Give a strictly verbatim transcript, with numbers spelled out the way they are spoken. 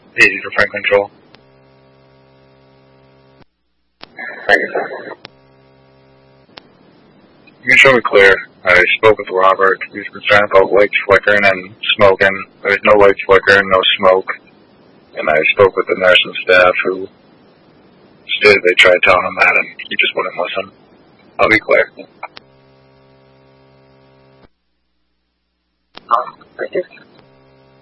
eighty to Franklin Joel. You can show me clear. I spoke with Robert. He was concerned about lights flickering and smoking. There's no lights flickering, no smoke. And I spoke with the nurse and staff who stated they tried telling him that and he just wouldn't listen. I'll be clear. Um, I guess